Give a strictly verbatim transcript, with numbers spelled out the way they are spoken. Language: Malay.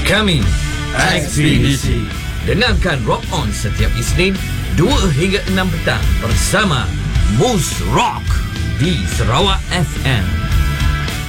Kami Ekspedisi. Dengarkan Rock On setiap Isnin dua hingga enam petang bersama Mus Rock di Sarawak F M.